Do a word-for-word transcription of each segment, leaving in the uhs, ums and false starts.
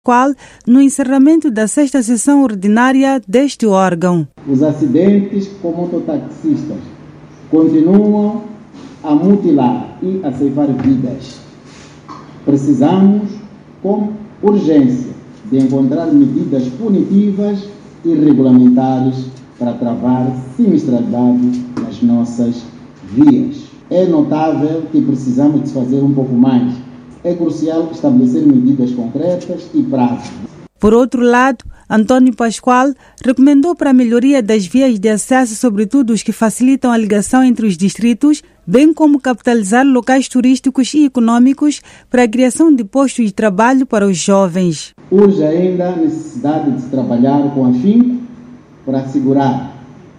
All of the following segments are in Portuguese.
Pascoal no encerramento da sexta sessão ordinária deste órgão. Os acidentes com mototaxistas continuam a mutilar e a ceifar vidas. Precisamos, com urgência, de encontrar medidas punitivas e regulamentares para travar sinistralidade nas nossas vias. É notável que precisamos de fazer um pouco mais. É crucial estabelecer medidas concretas e prazos. Por outro lado, António Pascoal recomendou para a melhoria das vias de acesso, sobretudo os que facilitam a ligação entre os distritos, bem como capitalizar locais turísticos e econômicos para a criação de postos de trabalho para os jovens. Urge ainda a necessidade de se trabalhar com afinco para assegurar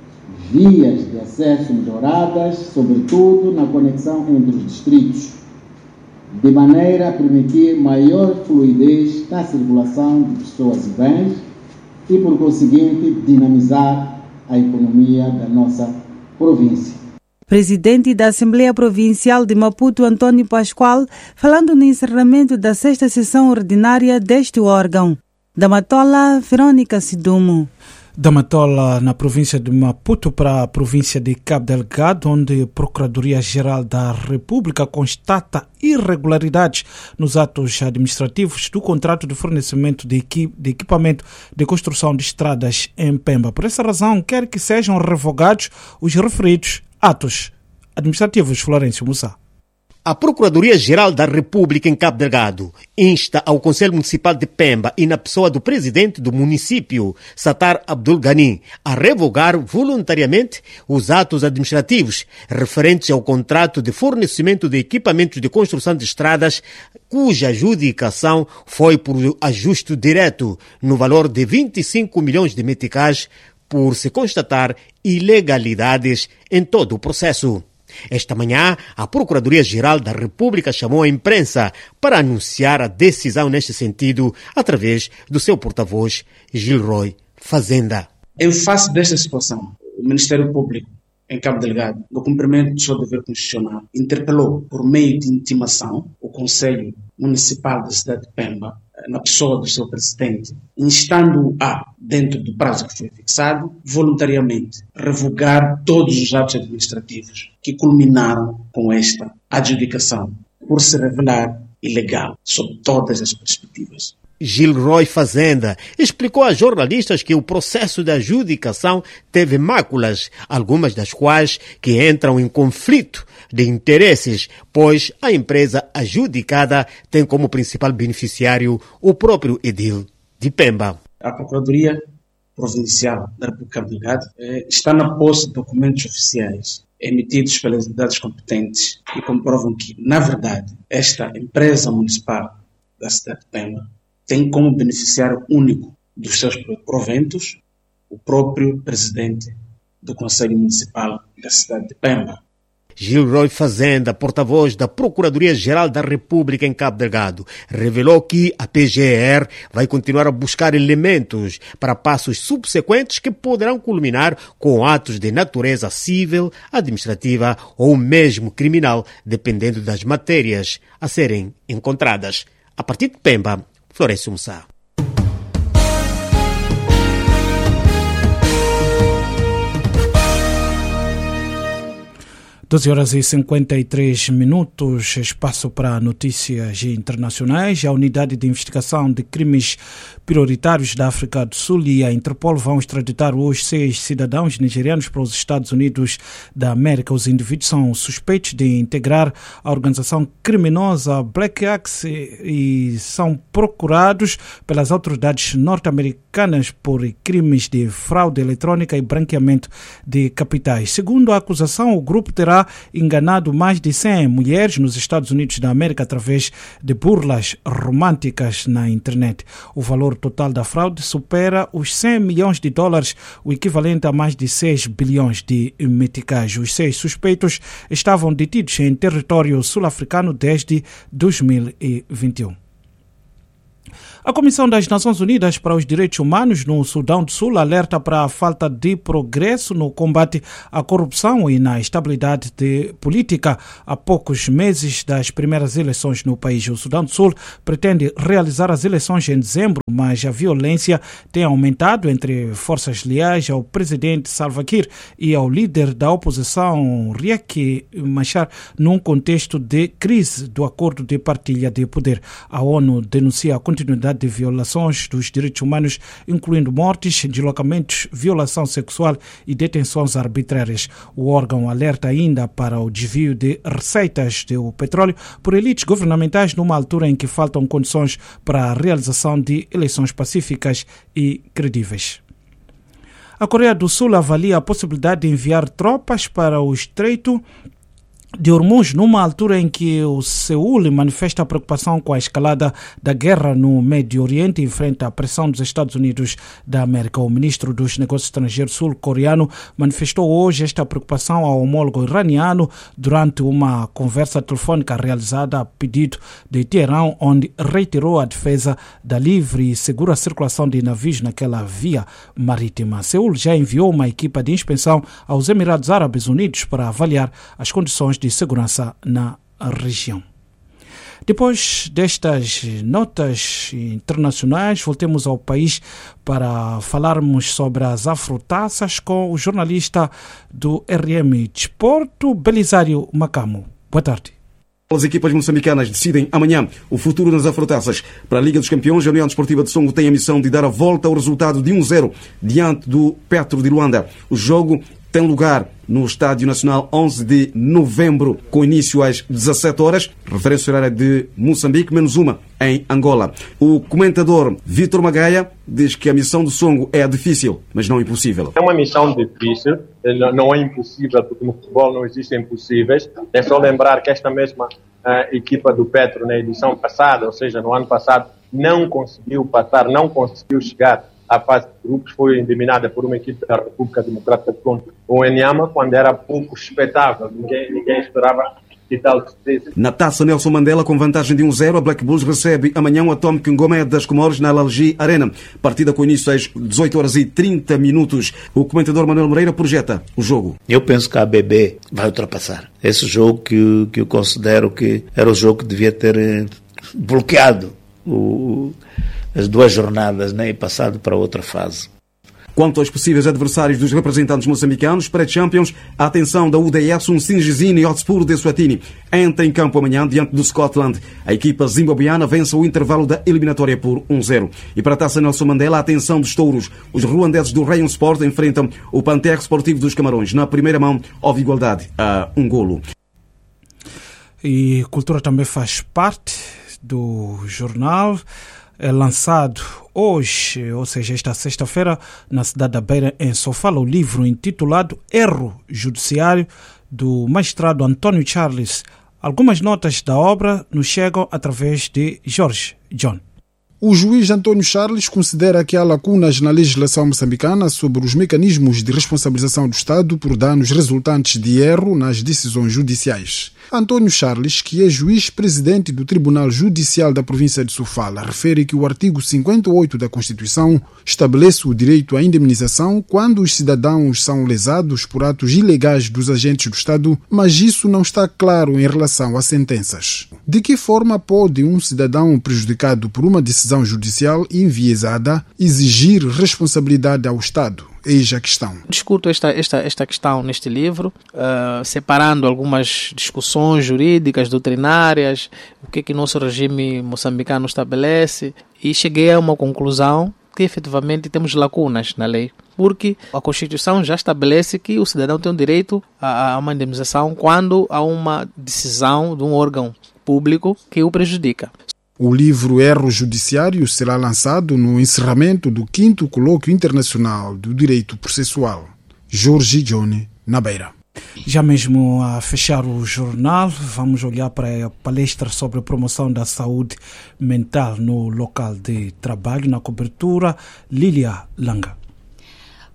vias de acesso melhoradas, sobretudo na conexão entre os distritos, de maneira a permitir maior fluidez na circulação de pessoas e bens e, por conseguinte, dinamizar a economia da nossa província. Presidente da Assembleia Provincial de Maputo, António Pascoal, falando no encerramento da sexta sessão ordinária deste órgão. Da Matola, Verônica Sidumo. Da Matola, na província de Maputo, para a província de Cabo Delgado, onde a Procuradoria-Geral da República constata irregularidades nos atos administrativos do contrato de fornecimento de, equi- de equipamento de construção de estradas em Pemba. Por essa razão, quer que sejam revogados os referidos atos administrativos. Florencio Musa. A Procuradoria-Geral da República em Cabo Delgado insta ao Conselho Municipal de Pemba e na pessoa do presidente do município, Satar Abdul Ghani, a revogar voluntariamente os atos administrativos referentes ao contrato de fornecimento de equipamentos de construção de estradas, cuja adjudicação foi por ajuste direto no valor de vinte e cinco milhões de meticais, por se constatar ilegalidades em todo o processo. Esta manhã, a Procuradoria-Geral da República chamou a imprensa para anunciar a decisão neste sentido através do seu porta-voz, Gilroy Fazenda. Em face desta situação, o Ministério Público em Cabo Delgado, no cumprimento do seu dever constitucional, interpelou por meio de intimação o Conselho Municipal da cidade de Pemba, na pessoa do seu presidente, instando-o a, dentro do prazo que foi fixado, voluntariamente revogar todos os atos administrativos que culminaram com esta adjudicação, por se revelar ilegal sob todas as perspectivas. Gilroy Fazenda explicou a jornalistas que o processo de adjudicação teve máculas, algumas das quais que entram em conflito de interesses, pois a empresa adjudicada tem como principal beneficiário o próprio edil de Pemba. A Procuradoria Provincial da República de Cabo Delgado eh, está na posse de documentos oficiais emitidos pelas entidades competentes que comprovam que, na verdade, esta empresa municipal da cidade de Pemba tem como beneficiário único dos seus proventos o próprio presidente do Conselho Municipal da cidade de Pemba. Gilroy Fazenda, porta-voz da Procuradoria-Geral da República em Cabo Delgado, revelou que a P G R vai continuar a buscar elementos para passos subsequentes que poderão culminar com atos de natureza civil, administrativa ou mesmo criminal, dependendo das matérias a serem encontradas. A partir de Pemba, Florencio Musa. doze horas e cinquenta e três minutos, espaço para notícias internacionais. A Unidade de Investigação de Crimes Prioritários da África do Sul e a Interpol vão extraditar hoje seis cidadãos nigerianos para os Estados Unidos da América. Os indivíduos são suspeitos de integrar a organização criminosa Black Axe e são procurados pelas autoridades norte-americanas por crimes de fraude eletrônica e branqueamento de capitais. Segundo a acusação, o grupo terá enganado mais de cem mulheres nos Estados Unidos da América através de burlas românticas na internet. O valor total da fraude supera os cem milhões de dólares, o equivalente a mais de seis bilhões de meticais. Os seis suspeitos estavam detidos em território sul-africano desde dois mil e vinte e um. A Comissão das Nações Unidas para os Direitos Humanos no Sudão do Sul alerta para a falta de progresso no combate à corrupção e na estabilidade de política a poucos meses das primeiras eleições no país. O Sudão do Sul pretende realizar as eleições em dezembro, mas a violência tem aumentado entre forças leais ao presidente Salva Kiir e ao líder da oposição Riek Machar num contexto de crise do acordo de partilha de poder. A ONU denuncia a continuidade de violações dos direitos humanos, incluindo mortes, deslocamentos, violação sexual e detenções arbitrárias. O órgão alerta ainda para o desvio de receitas do petróleo por elites governamentais numa altura em que faltam condições para a realização de eleições pacíficas e credíveis. A Coreia do Sul avalia a possibilidade de enviar tropas para o Estreito de Hormuz, numa altura em que o Seul manifesta a preocupação com a escalada da guerra no Médio Oriente e enfrenta a pressão dos Estados Unidos da América. O ministro dos Negócios Estrangeiros sul-coreano manifestou hoje esta preocupação ao homólogo iraniano durante uma conversa telefônica realizada a pedido de Teherão, onde reiterou a defesa da livre e segura circulação de navios naquela via marítima. Seul já enviou uma equipa de inspeção aos Emirados Árabes Unidos para avaliar as condições de segurança na região. Depois destas notas internacionais, voltemos ao país para falarmos sobre as afrotaças com o jornalista do R M Desporto, Belisário Macamo. Boa tarde. As equipas moçambicanas decidem amanhã o futuro nas afrotaças. Para a Liga dos Campeões, a União Desportiva de Songo tem a missão de dar a volta ao resultado de um zero diante do Petro de Luanda. O jogo tem lugar no Estádio Nacional onze de novembro, com início às dezassete horas, referência horária de Moçambique, menos uma em Angola. O comentador Vítor Magaia diz que a missão do Songo é difícil, mas não impossível. É uma missão difícil, não é impossível, porque no futebol não existem impossíveis. É só lembrar que esta mesma uh, equipa do Petro, na edição passada, ou seja, no ano passado, não conseguiu passar, não conseguiu chegar à fase de grupos, foi eliminada por uma equipe da República Democrática do Congo, o Enyama, quando era pouco expectável, ninguém, ninguém esperava que tal sucedesse. Na Taça Nelson Mandela, com vantagem de um zero, a Black Bulls recebe amanhã o Atomic Ngomé das Comores na Alalgi Arena. Partida com início às dezoito horas e trinta minutos. O comentador Manuel Moreira projeta o jogo. Eu penso que a A B B vai ultrapassar. Esse jogo que, que eu considero que era o jogo que devia ter bloqueado o... as duas jornadas, né, e passado para outra fase. Quanto aos possíveis adversários dos representantes moçambicanos, pré-champions, a atenção da U D S, um Singizini Hotspur de Eswatini entra em campo amanhã diante do Scotland. A equipa zimbabuiana vence o intervalo da eliminatória por um zero. E para a Taça Nelson Mandela, a atenção dos touros. Os ruandeses do Rayon Sport enfrentam o Panterra Esportivo dos Camarões. Na primeira mão, houve igualdade a um golo. E cultura também faz parte do jornal. É lançado hoje, ou seja, esta sexta-feira, na cidade da Beira, em Sofala, o livro intitulado Erro Judiciário, do magistrado António Charles. Algumas notas da obra nos chegam através de Jorge John. O juiz António Charles considera que há lacunas na legislação moçambicana sobre os mecanismos de responsabilização do Estado por danos resultantes de erro nas decisões judiciais. António Charles, que é juiz-presidente do Tribunal Judicial da província de Sofala, refere que o artigo cinquenta e oito da Constituição estabelece o direito à indemnização quando os cidadãos são lesados por atos ilegais dos agentes do Estado, mas isso não está claro em relação a sentenças. De que forma pode um cidadão prejudicado por uma decisão judicial enviesada exigir responsabilidade ao Estado? Eis a questão. Discuto esta, esta, esta questão neste livro, uh, separando algumas discussões jurídicas, doutrinárias, o que é que nosso regime moçambicano estabelece, e cheguei a uma conclusão que efetivamente temos lacunas na lei, porque a Constituição já estabelece que o cidadão tem o direito a, a uma indemnização quando há uma decisão de um órgão público que o prejudica. O livro Erro Judiciário será lançado no encerramento do quinto Colóquio Internacional do Direito Processual. Jorge Johnny, na Beira. Já mesmo a fechar o jornal, vamos olhar para a palestra sobre a promoção da saúde mental no local de trabalho, na cobertura, Lília Langa.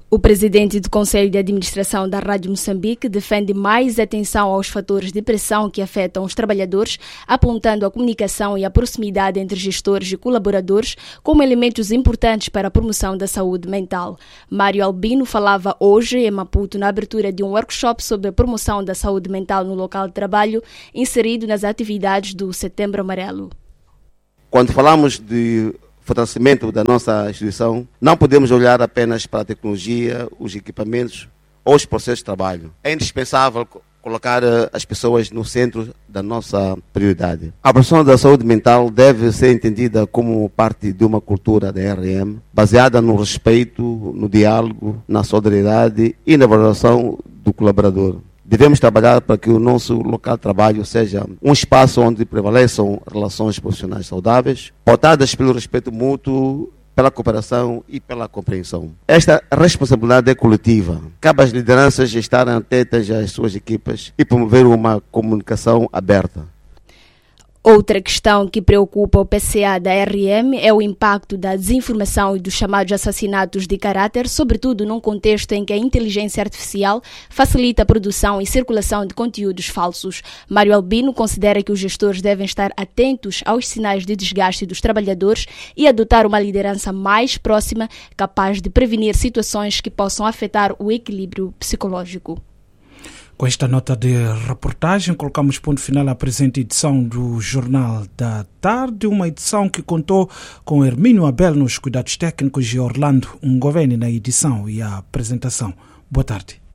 O presidente do Conselho de Administração da Rádio Moçambique defende mais atenção aos fatores de pressão que afetam os trabalhadores, apontando a comunicação e a proximidade entre gestores e colaboradores como elementos importantes para a promoção da saúde mental. Mário Albino falava hoje em Maputo na abertura de um workshop sobre a promoção da saúde mental no local de trabalho, inserido nas atividades do Setembro Amarelo. Quando falamos de fortalecimento da nossa instituição, não podemos olhar apenas para a tecnologia, os equipamentos ou os processos de trabalho. É indispensável colocar as pessoas no centro da nossa prioridade. A promoção da saúde mental deve ser entendida como parte de uma cultura da R M, baseada no respeito, no diálogo, na solidariedade e na valorização do colaborador. Devemos trabalhar para que o nosso local de trabalho seja um espaço onde prevaleçam relações profissionais saudáveis, pautadas pelo respeito mútuo, pela cooperação e pela compreensão. Esta responsabilidade é coletiva. Cabe às lideranças estarem atentas às suas equipas e promover uma comunicação aberta. Outra questão que preocupa o P C A da R M é o impacto da desinformação e dos chamados assassinatos de caráter, sobretudo num contexto em que a inteligência artificial facilita a produção e circulação de conteúdos falsos. Mário Albino considera que os gestores devem estar atentos aos sinais de desgaste dos trabalhadores e adotar uma liderança mais próxima, capaz de prevenir situações que possam afetar o equilíbrio psicológico. Com esta nota de reportagem, colocamos ponto final à presente edição do Jornal da Tarde, uma edição que contou com Hermínio Abel nos cuidados técnicos e Orlando Ungoveni na edição e a apresentação. Boa tarde.